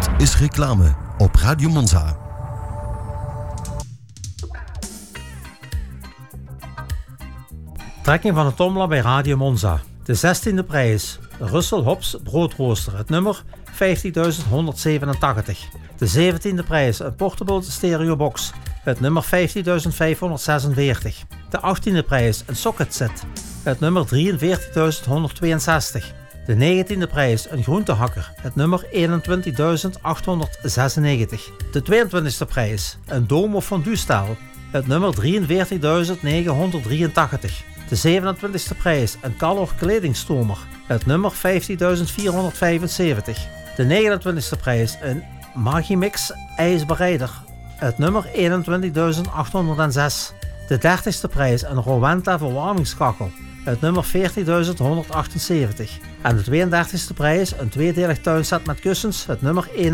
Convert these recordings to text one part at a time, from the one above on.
Dit is reclame op Radio Monza. Trekking van de tomla bij Radio Monza. De 16e prijs. Russell Hobbs broodrooster. Het nummer 50.187. De 17e prijs. Een portable stereobox. Het nummer 15.546. De 18e prijs. Een socket set. Het nummer 43.162. De 19e prijs. Een groentehakker. Het nummer 21.896. De 22e prijs. Een domo fondue staal. Het nummer 43.983. De 27e prijs. Een Calor kledingstomer. Het nummer 15.475. De 29e prijs. Een Magimix ijsbereider. Het nummer 21.806. De 30e prijs. Een Rowenta verwarmingskachel. Het nummer 40.178. En de 32e prijs. Een tweedelig tuinset met kussens. Het nummer 41.943.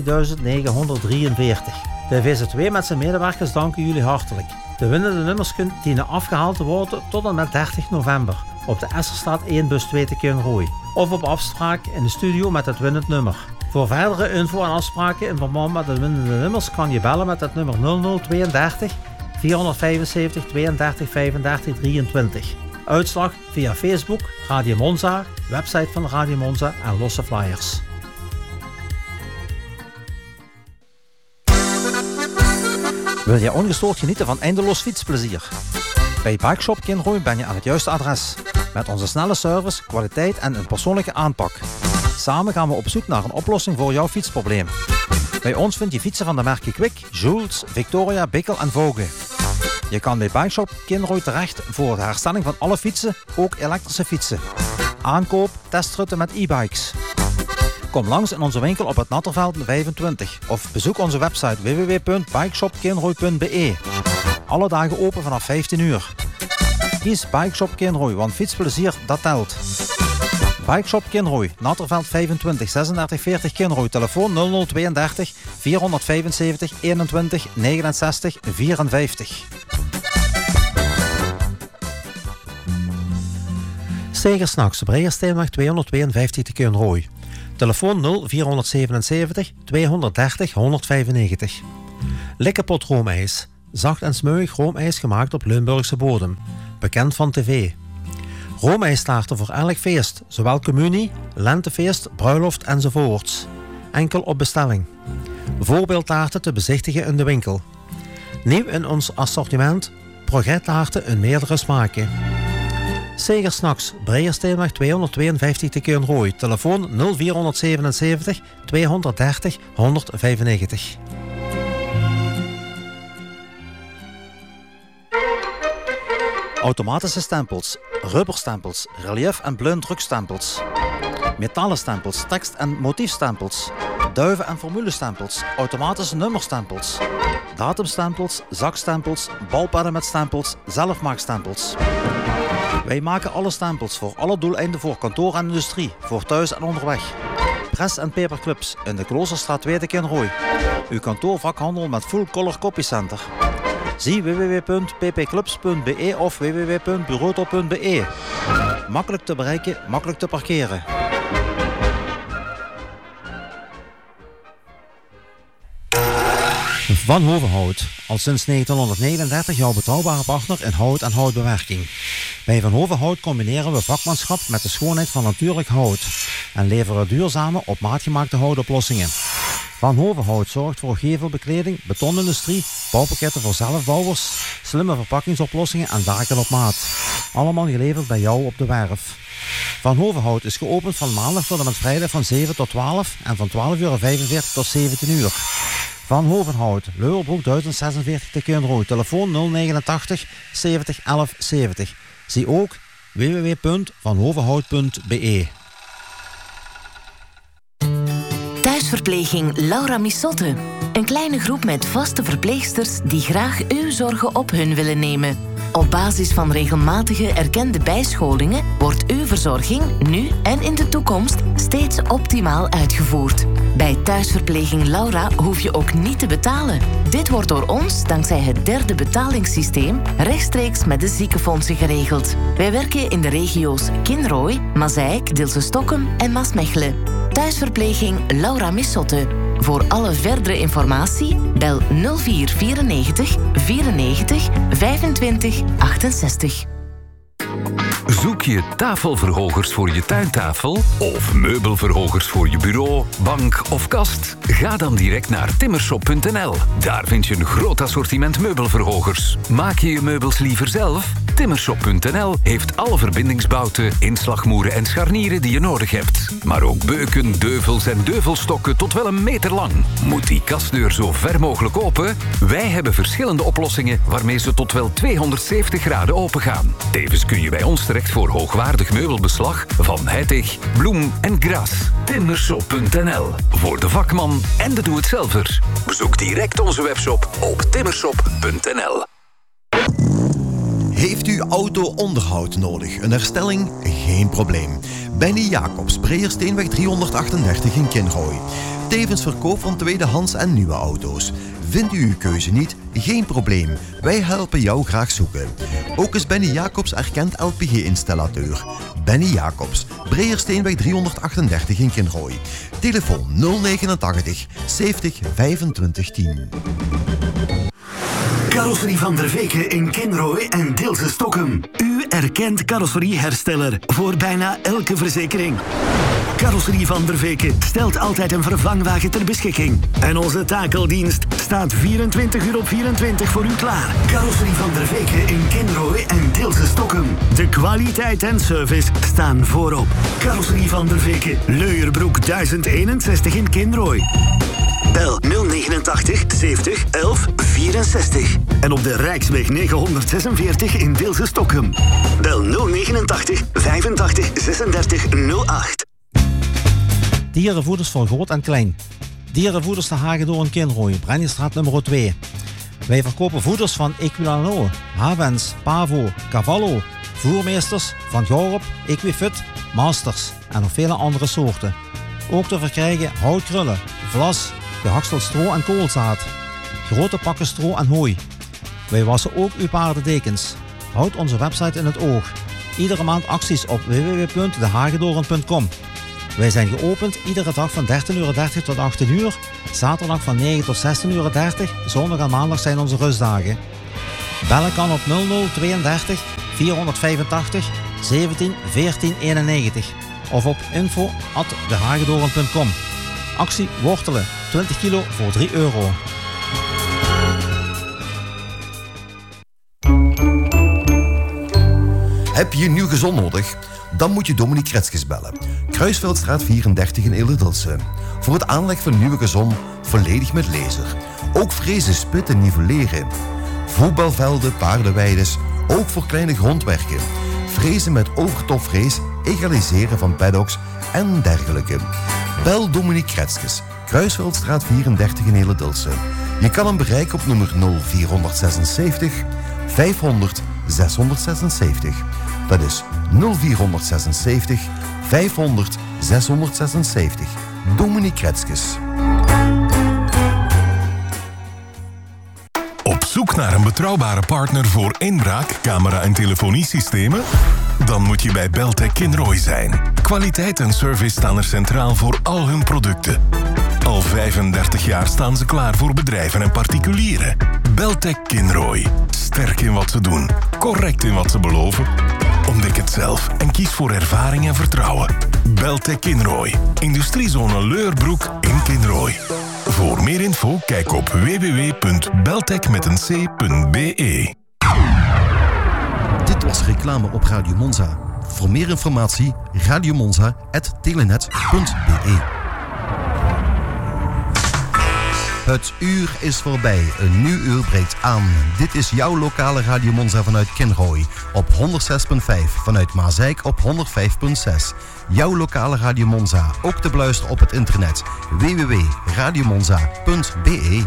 De VZ2 met zijn medewerkers danken jullie hartelijk. De winnende nummers dienen afgehaald te worden tot en met 30 november op de Esserstraat 1 bus 2 te Kinrooi of op afspraak in de studio met het winnend nummer. Voor verdere info en afspraken in verband met de winnende nummers kan je bellen met het nummer 0032 475 32 35 23. Uitslag via Facebook, Radio Monza, website van Radio Monza en losse flyers. Wil je ongestoord genieten van eindeloos fietsplezier? Bij Bikeshop Kinrooi ben je aan het juiste adres. Met onze snelle service, kwaliteit en een persoonlijke aanpak. Samen gaan we op zoek naar een oplossing voor jouw fietsprobleem. Bij ons vind je fietsen van de merken Kwik, Jules, Victoria, Bickel en Vogue. Je kan bij Bikeshop Kinrooi terecht voor de herstelling van alle fietsen, ook elektrische fietsen. Aankoop, testritten met e-bikes. Kom langs in onze winkel op het Natterveld 25 of bezoek onze website www.bikeshopkinrooi.be. Alle dagen open vanaf 15 uur. Kies Bikeshop Kinrooi, want fietsplezier dat telt. Bikeshop Kinrooi, Natterveld 25 36 40 Kinrooi, telefoon 0032 475 21 69 54. Stegersnachts, Breiersteenweg 252 te Kinrooi. Telefoon 0477 230 195. Likkepot roomijs. Zacht en smeuig roomijs gemaakt op Limburgse bodem. Bekend van tv. Roomijstaarten voor elk feest, zowel communie, lentefeest, bruiloft enzovoorts. Enkel op bestelling. Voorbeeldtaarten te bezichtigen in de winkel. Nieuw in ons assortiment, progettaarten in meerdere smaken. Stegersnachts, Breiersteenweg 252 te Kinrooi. Telefoon 0477 230 195. Automatische stempels, rubberstempels, relief- en blauwdrukstempels. Metalen stempels, tekst- en motiefstempels. Duiven- en formulestempels, automatische nummerstempels. Datumstempels, zakstempels, balpennen met stempels, zelfmaakstempels. Wij maken alle stempels voor alle doeleinden voor kantoor en industrie, voor thuis en onderweg. Press- en paperclips in de Kloosterstraat 2 te Kinrooi. Uw kantoorvakhandel met full color copycenter. Zie www.ppclubs.be of www.bureauto.be. Makkelijk te bereiken, makkelijk te parkeren. Van Hovenhout, al sinds 1939 jouw betrouwbare partner in hout en houtbewerking. Bij Van Hovenhout combineren we vakmanschap met de schoonheid van natuurlijk hout en leveren duurzame, op maat gemaakte houtoplossingen. Van Hovenhout zorgt voor gevelbekleding, betonindustrie, bouwpakketten voor zelfbouwers, slimme verpakkingsoplossingen en daken op maat. Allemaal geleverd bij jou op de werf. Van Hovenhout is geopend van maandag tot en met vrijdag van 7 tot 12 en van 12:45 tot 17 uur. Van Hovenhout, Leuwerbroek 1046 te Kinrooi, telefoon 089 70 11 70. Zie ook www.vanhovenhout.be. Thuisverpleging Laura Missotte. Een kleine groep met vaste verpleegsters die graag uw zorgen op hun willen nemen. Op basis van regelmatige erkende bijscholingen wordt uw verzorging nu en in de toekomst steeds optimaal uitgevoerd. Bij Thuisverpleging Laura hoef je ook niet te betalen. Dit wordt door ons, dankzij het derde betalingssysteem, rechtstreeks met de ziekenfondsen geregeld. Wij werken in de regio's Kinrooi, Mazeik, Dilse Stokkum en Maasmechelen. Thuisverpleging Laura Missotte. Voor alle verdere informatie bel 0494 94 25 68. Zoek je tafelverhogers voor je tuintafel of meubelverhogers voor je bureau, bank of kast? Ga dan direct naar timmershop.nl. Daar vind je een groot assortiment meubelverhogers. Maak je je meubels liever zelf? Timmershop.nl heeft alle verbindingsbouten, inslagmoeren en scharnieren die je nodig hebt. Maar ook beuken, deuvels en deuvelstokken tot wel 1 meter lang. Moet die kastdeur zo ver mogelijk open? Wij hebben verschillende oplossingen waarmee ze tot wel 270 graden open gaan. Tevens kun je bij ons terecht voor hoogwaardig meubelbeslag van Heitig, Bloem en Gras. Timmershop.nl. Voor de vakman en de doe-het-zelver. Bezoek direct onze webshop op timmershop.nl. Heeft u auto onderhoud nodig? Een herstelling? Geen probleem. Benny Jacobs, Breersteenweg 338 in Kinrooi. Tevens verkoop van tweedehands en nieuwe auto's. Vindt u uw keuze niet? Geen probleem. Wij helpen jou graag zoeken. Ook is Benny Jacobs erkend LPG-installateur. Benny Jacobs, Breersteenweg 338 in Kinrooi. Telefoon 089 70 25 10. Carrosserie van der Veken in Kinrooi en Deelse Stokkem. Uw erkend carrosseriehersteller voor bijna elke verzekering. Carrosserie van der Veken stelt altijd een vervangwagen ter beschikking. En onze takeldienst staat 24 uur op 24 voor u klaar. Carrosserie van der Veken in Kinrooi en Deelse Stokkem. De kwaliteit en service staan voorop. Carrosserie van der Veken, Leuerbroek 1061 in Kinrooi. Bel 089 70 11 64. En op de Rijksweg 946 in Deelse Stokkem. Bel 089 85 36 08. Dierenvoeders voor groot en klein. Dierenvoeders de Hagedorn in Kinrooi, Brenniestraat nummer 2. Wij verkopen voeders van Equilano, Havens, Pavo, Cavallo, voermeesters van Gorup, Equifit, Masters en nog vele andere soorten. Ook te verkrijgen houtkrullen, vlas, gehakseld stro en koolzaad, grote pakken stro en hooi. Wij wassen ook uw paardendekens. Houd onze website in het oog. Iedere maand acties op www.dehagedorn.com. Wij zijn geopend iedere dag van 13:30 tot 18 uur, zaterdag van 9 tot 16:30, zondag en maandag zijn onze rustdagen. Bellen kan op 0032 485 17 14 91 of op info@dehagedorn.com. Actie wortelen, 20 kilo voor €3. Heb je een nieuw gezond nodig? Dan moet je Dominique Kretskes bellen. Kruisveldstraat 34 in Ilderdelse. Voor het aanleg van nieuwe gezond, volledig met laser. Ook frezen, spitten, nivelleren. Voetbalvelden, paardenweides, ook voor kleine grondwerken. Frezen met overtopfrees, egaliseren van paddocks en dergelijke. Bel Dominique Kretskes, Kruisveldstraat 34 in Ilderdelse. Je kan hem bereiken op nummer 0476 500 676. Dat is 0476 500 676. Dominique Kretskes. Op zoek naar een betrouwbare partner voor inbraak, camera- en telefoniesystemen? Dan moet je bij Beltec Kinrooi zijn. Kwaliteit en service staan er centraal voor al hun producten. Al 35 jaar staan ze klaar voor bedrijven en particulieren. Beltec Kinrooi. Sterk in wat ze doen. Correct in wat ze beloven. Ontdek het zelf en kies voor ervaring en vertrouwen. Beltec Kinrooi. Industriezone Leuerbroek in Kinrooi. Voor meer info kijk op www.beltec.be. Dit was reclame op Radio Monza. Voor meer informatie radiomonza@telenet.be. Het uur is voorbij. Een nieuw uur breekt aan. Dit is jouw lokale Radio Monza vanuit Kinrooi. Op 106.5. Vanuit Maasijk op 105.6. Jouw lokale Radio Monza. Ook te beluisteren op het internet. www.radiomonza.be.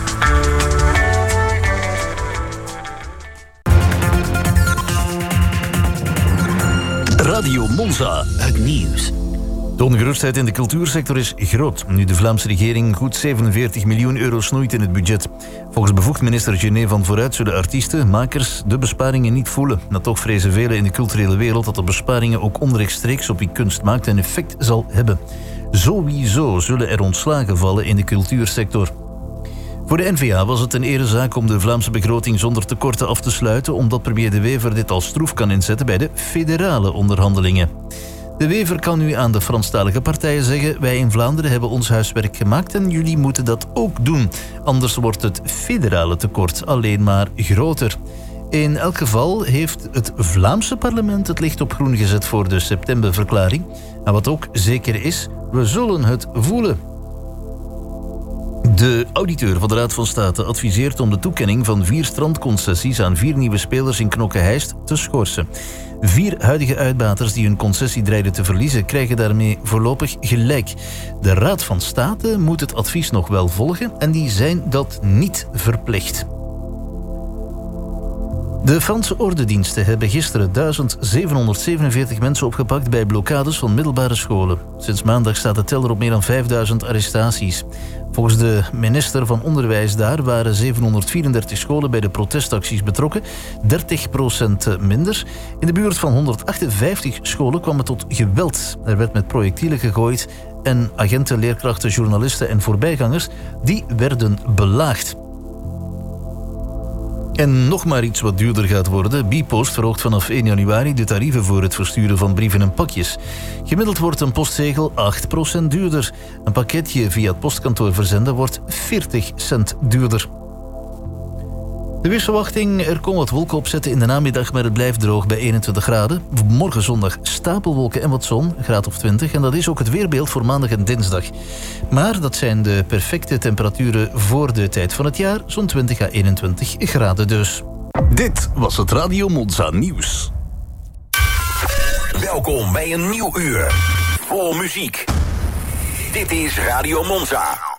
Radio Monza, het nieuws. De ongerustheid in de cultuursector is groot, nu de Vlaamse regering goed €47 miljoen snoeit in het budget. Volgens bevoegd minister Gené van Vooruit zullen artiesten, makers de besparingen niet voelen. Maar toch vrezen velen in de culturele wereld dat de besparingen ook onrechtstreeks op wie kunst maakt een effect zal hebben. Sowieso zullen er ontslagen vallen in de cultuursector. Voor de N-VA was het een erezaak om de Vlaamse begroting zonder tekorten af te sluiten, omdat premier De Wever dit als troef kan inzetten bij de federale onderhandelingen. De Wever kan nu aan de Franstalige partijen zeggen: wij in Vlaanderen hebben ons huiswerk gemaakt en jullie moeten dat ook doen. Anders wordt het federale tekort alleen maar groter. In elk geval heeft het Vlaamse parlement het licht op groen gezet voor de septemberverklaring. En wat ook zeker is, we zullen het voelen. De auditeur van de Raad van State adviseert om de toekenning van 4 strandconcessies aan 4 nieuwe spelers in Knokke-Heist te schorsen. 4 huidige uitbaters die hun concessie dreigden te verliezen, krijgen daarmee voorlopig gelijk. De Raad van State moet het advies nog wel volgen en die zijn dat niet verplicht. De Franse ordendiensten hebben gisteren 1747 mensen opgepakt bij blokkades van middelbare scholen. Sinds maandag staat de teller op meer dan 5000 arrestaties. Volgens de minister van Onderwijs daar waren 734 scholen bij de protestacties betrokken, 30% minder. In de buurt van 158 scholen kwam het tot geweld. Er werd met projectielen gegooid en agenten, leerkrachten, journalisten en voorbijgangers die werden belaagd. En nog maar iets wat duurder gaat worden. Bpost verhoogt vanaf 1 januari de tarieven voor het versturen van brieven en pakjes. Gemiddeld wordt een postzegel 8% duurder. Een pakketje via het postkantoor verzenden wordt 40 cent duurder. De weersverwachting: er komen wat wolken opzetten in de namiddag, maar het blijft droog bij 21 graden. Morgen zondag stapelwolken en wat zon, een graad of 20. En dat is ook het weerbeeld voor maandag en dinsdag. Maar dat zijn de perfecte temperaturen voor de tijd van het jaar, zo'n 20 à 21 graden dus. Dit was het Radio Monza Nieuws. Welkom bij een nieuw uur vol muziek. Dit is Radio Monza.